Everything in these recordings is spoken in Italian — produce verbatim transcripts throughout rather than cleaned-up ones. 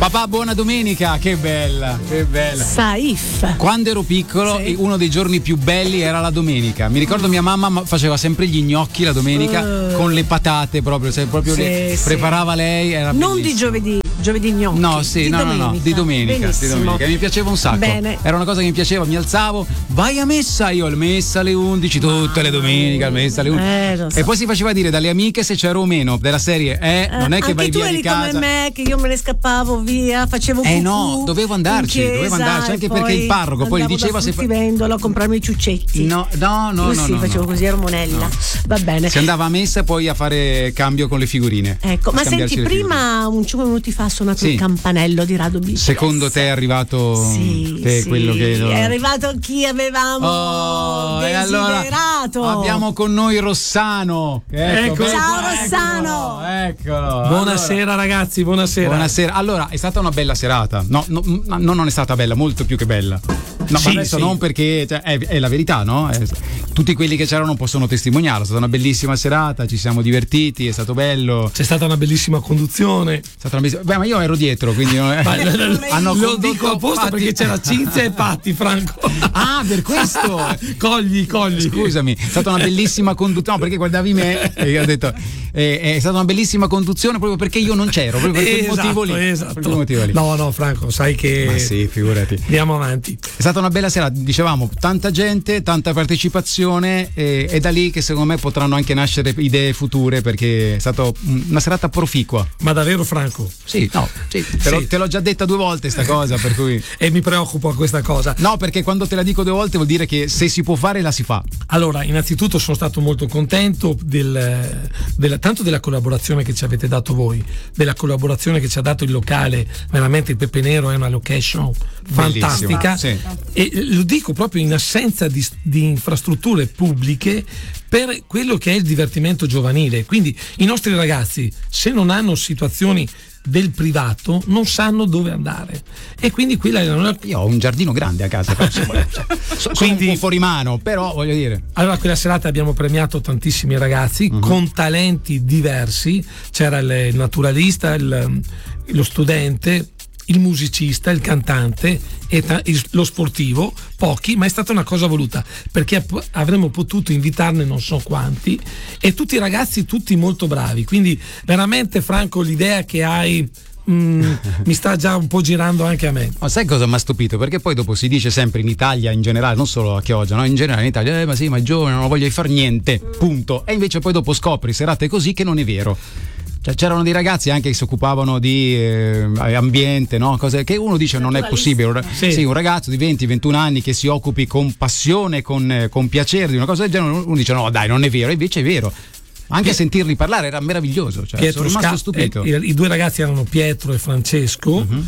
Papà, buona domenica, che bella, che bella. Saif. Quando ero piccolo, sì, uno dei giorni più belli era la domenica. Mi ricordo mia mamma faceva sempre gli gnocchi la domenica uh. con le patate proprio, cioè proprio sì, le sì. preparava lei, era non bellissimo. di giovedì, giovedì gnocchi. No, sì, di no, domenica. no, no, di domenica, di domenica. Mi piaceva un sacco. Bene. Era una cosa che mi piaceva, mi alzavo, vai a messa, io al messa alle undici, tutte le domeniche, al messa alle undici. Eh, lo so. E poi si faceva dire dalle amiche se c'ero o meno della serie, eh, non è che anche vai tu via eri di casa. come me, che io me ne scappavo via, facevo Eh no, dovevo andarci, chiesa, dovevo andarci anche perché il parroco poi diceva se fa... vendola a comprarmi i ciuccetti. No, no, no, io no. Sì, no, facevo no. così, ero monella. No. Va bene. Si andava a messa e poi a fare cambio con le figurine. Ecco, ma senti, prima un cinque minuti fa ha suonato sì. il campanello di Rado Business. Secondo te è arrivato sì, che sì. quello che è arrivato chi avevamo oh, desiderato. Allora abbiamo con noi Rossano. Ecco, ecco, ciao eccolo, Rossano. Eccolo. Buonasera allora. ragazzi, buonasera. Buonasera. Allora, è stata una bella serata. No, no, no non è stata bella, molto più che bella. No, sì, ma adesso sì. non perché cioè, è, è la verità, no? È, tutti quelli che c'erano possono testimoniarlo. È stata una bellissima serata, ci siamo divertiti, è stato bello. C'è stata una bellissima conduzione. È stata una bellissima... Beh, ma io ero dietro, quindi non è... ma, hanno lo dico apposta Patti... perché c'era Cinzia e Patti, Franco. Ah, per questo. cogli, cogli. Scusami, è stata una bellissima conduzione. No, perché guardavi me e io ho detto eh, è stata una bellissima conduzione proprio perché io non c'ero, proprio per esatto, quel motivo lì. Esatto. Per quel motivo lì. No, no, Franco, sai che. Ma sì, figurati. Andiamo avanti. È stata una bella serata, dicevamo, tanta gente, tanta partecipazione e è da lì che secondo me potranno anche nascere idee future perché è stata una serata proficua. Ma davvero, Franco? Sì, no, sì, te, sì. Lo, te l'ho già detta due volte sta cosa, per cui. E mi preoccupa questa cosa. No, perché quando te la dico due volte vuol dire che se si può fare la si fa. Allora, innanzitutto sono stato molto contento del, della, tanto della collaborazione che ci avete dato voi, della collaborazione che ci ha dato il locale, veramente il Pepe Nero è una location fantastica. Sì. E lo dico proprio in assenza di, di infrastrutture pubbliche per quello che è il divertimento giovanile. Quindi i nostri ragazzi, se non hanno situazioni del privato, non sanno dove andare e quindi quella è una... Io ho un giardino grande a casa, cioè, so, quindi un po' fuori mano, però voglio dire. Allora, quella serata abbiamo premiato tantissimi ragazzi uh-huh. con talenti diversi. C'era il naturalista, il, lo studente, il musicista, il cantante e ta- lo sportivo, pochi, ma è stata una cosa voluta perché avremmo potuto invitarne non so quanti e tutti i ragazzi tutti molto bravi, quindi veramente Franco l'idea che hai mm, mi sta già un po' girando anche a me. Ma sai cosa mi ha stupito? Perché poi dopo si dice sempre in Italia in generale, non solo a Chioggia, no? In generale in Italia, eh, ma sì, ma è giovane, non voglio fare niente, punto. E invece poi dopo scopri serate così che non è vero. Cioè, c'erano dei ragazzi anche che si occupavano di eh, ambiente, no? Cose che uno dice non è possibile. Sì. Sì, un ragazzo di venti ventuno anni che si occupi con passione, con, eh, con piacere di una cosa del genere, uno dice no dai, non è vero, invece è vero. Anche sentirli parlare era meraviglioso, cioè, Pietro sono rimasto Sca- stupito. eh, I due ragazzi erano Pietro e Francesco uh-huh.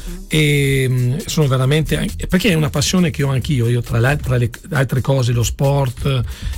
e mh, sono veramente, perché è una passione che ho anch'io, io tra le, tra le altre cose lo sport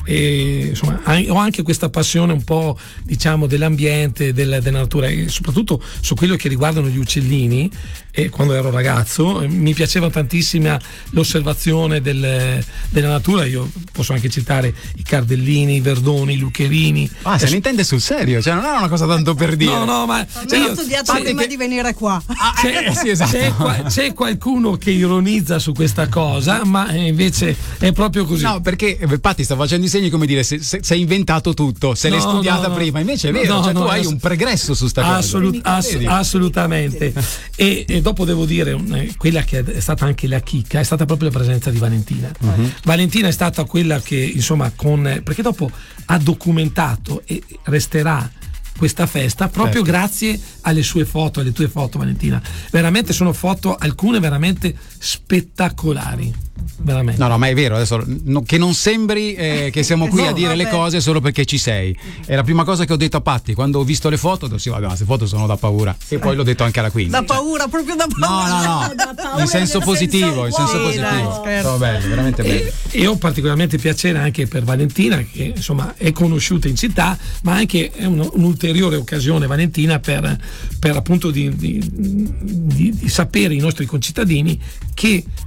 e insomma ho anche questa passione un po' diciamo dell'ambiente, della, della natura e soprattutto su quello che riguardano gli uccellini. E quando ero ragazzo mi piaceva tantissima l'osservazione del, della natura. Io posso anche citare i cardellini, i verdoni, i lucherini. Ah, se ne intende sul serio, cioè non era una cosa tanto per dire. No, no, ma cioè io ho studiato prima che... di venire qua. Ah, c'è, eh, sì, esatto. c'è, qua, c'è qualcuno che ironizza su questa cosa, ma invece è proprio così. No, perché Patti sta facendo i segni come dire se, se, se hai inventato tutto, se no, l'hai studiata no, prima, invece è vero, no, cioè no, tu no, hai no, un pregresso su sta assolut- cosa. Ass- assolutamente. e, e dopo devo dire quella che è stata anche la chicca è stata proprio la presenza di Valentina. Uh-huh. Valentina è stata quella che insomma con perché dopo ha documentato e resterà questa festa proprio certo. grazie alle sue foto, alle tue foto Valentina, veramente sono foto alcune veramente spettacolari. Veramente. No, no, ma è vero, adesso no, che non sembri eh, che siamo qui no, a dire vabbè. le cose solo perché ci sei. È la prima cosa che ho detto a Patti quando ho visto le foto, ho detto sì, vabbè, queste foto sono da paura. E poi l'ho detto anche alla Quindi. Da paura, cioè. proprio da paura. No, no, no, paura in senso positivo, in senso positivo. Sono belli, veramente belli. E io ho particolarmente piacere anche per Valentina, che insomma è conosciuta in città, ma anche è un, un'ulteriore occasione, Valentina, per, per appunto di, di, di, di sapere i nostri concittadini che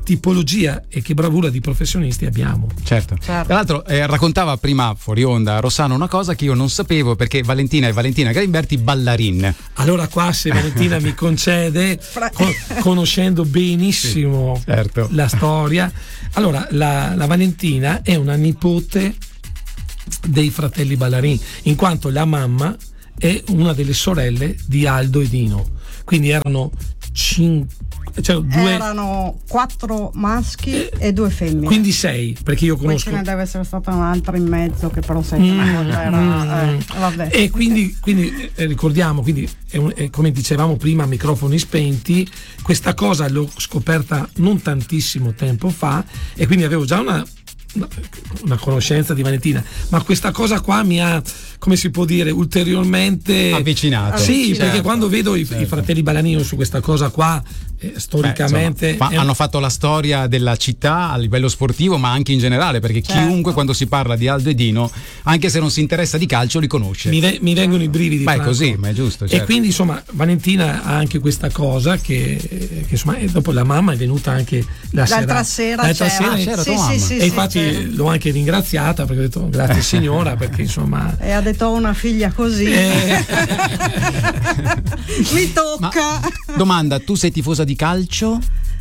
tipologia e che bravura di professionisti abbiamo. Certo. Certo. Tra l'altro eh, raccontava prima fuori onda Rossano una cosa che io non sapevo, perché Valentina e Valentina Galimberti ballarin. Allora qua, se Valentina mi concede, con, conoscendo benissimo sì, certo. la storia, allora la, la Valentina è una nipote dei fratelli ballarin, in quanto la mamma è una delle sorelle di Aldo e Dino, quindi erano cinque, cioè due, erano quattro maschi eh, e due femmine, quindi sei, perché io conosco. Poi ce ne deve essere stata un'altra in mezzo che però sei mm, era, mm, eh, vabbè. E quindi, quindi eh, ricordiamo, quindi è un, è, come dicevamo prima a microfoni spenti, questa cosa l'ho scoperta non tantissimo tempo fa e quindi avevo già una una conoscenza di Valentina, ma questa cosa qua mi ha, come si può dire, ulteriormente avvicinato. Sì, certo, perché quando vedo i, certo. i fratelli Balanino su questa cosa qua, eh, storicamente Beh, insomma, fa, è... hanno fatto la storia della città a livello sportivo, ma anche in generale, perché certo. chiunque quando si parla di Aldo e Dino, anche se non si interessa di calcio, li conosce. Mi, ve- mi vengono i brividi. Beh, è Franco. così, ma è giusto. Certo. E quindi insomma Valentina ha anche questa cosa che, che insomma, e dopo la mamma è venuta anche la l'altra sera, sera, l'altra c'era. sera c'era sì, tua mamma. sì, sì, e sì, infatti c'era. l'ho anche ringraziata perché ho detto grazie signora, perché insomma e ha detto ho una figlia così eh... mi tocca. Ma, domanda, tu sei tifosa di calcio?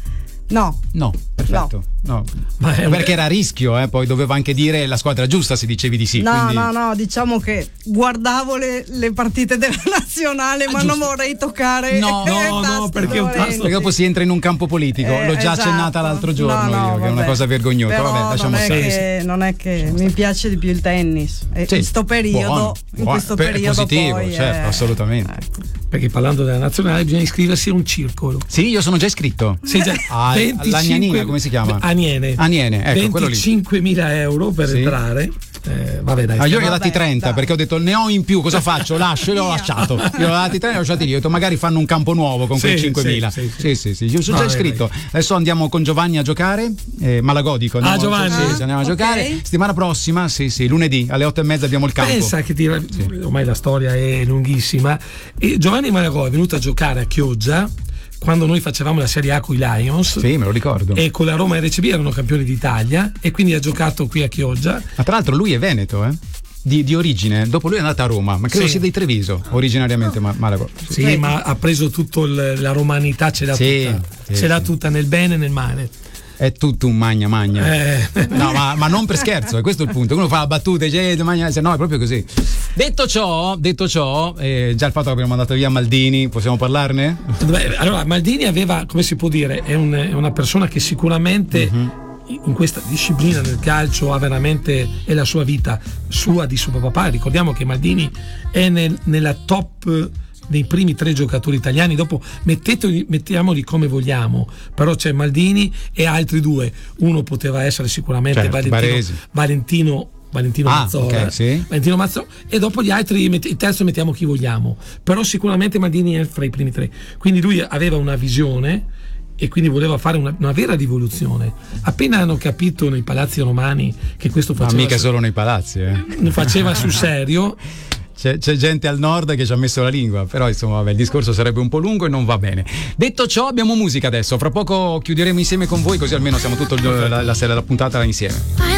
No. No, perfetto. No. Ma è un... Perché era a rischio, eh? Poi doveva anche dire la squadra giusta se dicevi di sì. No, quindi... no, no, diciamo che guardavo le, le partite della nazionale, ah, ma giusto. non vorrei toccare. No, no, no, perché è un tasto. Perché dopo si entra in un campo politico. Eh, L'ho già esatto. accennata l'altro giorno no, no, io, vabbè. che è una cosa vergognosa. Però vabbè, lasciamo non, è stare. che, non è che mi piace di più il tennis. E Sì, in sto periodo, buono, in buono. questo Per- periodo positivo, poi, certo, eh, assolutamente. Ecco. Perché parlando della nazionale bisogna iscriversi a un circolo. Sì, io sono già iscritto. Sei già Ah, all'Agnanina, come si chiama? Aniene. Aniene, ecco, quello lì. venticinquemila euro per Sì. entrare. Eh, vabbè, dai. Ah, io gli ho Vabbè, dati trenta dai. perché ho detto ne ho in più, cosa faccio? Lascio, io l'ho lasciato. Io gli ho dati trenta e ho lasciati lì. Ho detto magari fanno un campo nuovo con Sì, quei cinquemila. sì, sì, Sì, sì, sì. Io sono già Vabbè, iscritto. dai. Adesso andiamo con Giovanni a giocare. Eh, Malagodico. Andiamo, Ah, Giovanni. Sì, sì, andiamo a Ok. giocare. Settimana prossima, sì, sì, lunedì alle otto e mezza abbiamo il campo. Pensa che ti, ormai la storia è lunghissima. E Giovanni Malagò è venuto a giocare a Chioggia quando noi facevamo la Serie A con i Lions. Sì, me lo ricordo. E con la Roma R C B erano campioni d'Italia e quindi ha giocato qui a Chioggia. Ma tra l'altro lui è veneto, eh? Di, di origine. Dopo lui è andato a Roma, ma credo Sì. sia dei Treviso, originariamente ma, Malagò. Sì, sì, ma ha preso tutta la romanità, ce l'ha Sì, tutta, sì, ce l'ha sì. tutta nel bene e nel male. È tutto un magna magna. Eh. No, ma, ma non per scherzo, è questo il punto. Uno fa la battuta, dice, eh, magna, no, è proprio così. Detto ciò, detto ciò, eh, già il fatto che abbiamo mandato via Maldini, possiamo parlarne? Beh, allora, Maldini aveva, come si può dire, è, un, è una persona che sicuramente uh-huh. in questa disciplina del calcio ha veramente, è la sua vita, sua di suo papà. Ricordiamo che Maldini è nel, nella top dei primi tre giocatori italiani. Dopo metteteli, mettiamoli come vogliamo, però c'è Maldini e altri due. Uno poteva essere sicuramente certo, Valentino Valentino Valentino ah, Mazzola, okay, sì. Valentino Mazzola, e dopo gli altri, il terzo mettiamo chi vogliamo, però sicuramente Maldini è fra i primi tre. Quindi lui aveva una visione e quindi voleva fare una, una vera rivoluzione. Appena hanno capito nei palazzi romani che questo faceva, ma mica su, solo nei palazzi, eh. faceva sul serio. C'è, c'è gente al nord che ci ha messo la lingua, però insomma vabbè, il discorso sarebbe un po' lungo e non va bene. Detto ciò, abbiamo musica adesso, fra poco chiuderemo insieme con voi, così almeno siamo tutta la, la sera della puntata insieme.